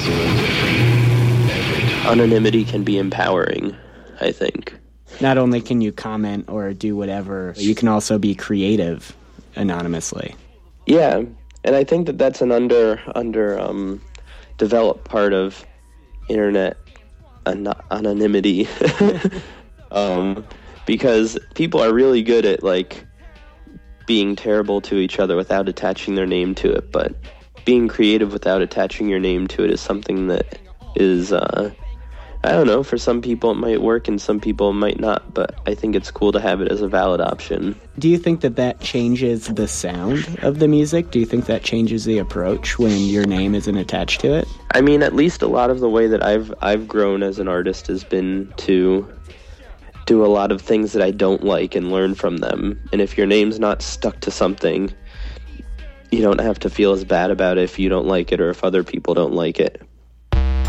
Anonymity can be empowering, I think. Not only can you comment or do whatever, you can also be creative anonymously. Yeah, and I think that that's an developed part of internet anonymity. Because people are really good at, like, being terrible to each other without attaching their name to it, but being creative without attaching your name to it is something that is, I don't know, for some people it might work and some people it might not, but I think it's cool to have it as a valid option. Do you think that that changes the sound of the music? Do you think that changes the approach when your name isn't attached to it? I mean, at least a lot of the way that I've grown as an artist has been to do a lot of things that I don't like and learn from them. And if your name's not stuck to something, you don't have to feel as bad about it if you don't like it or if other people don't like it.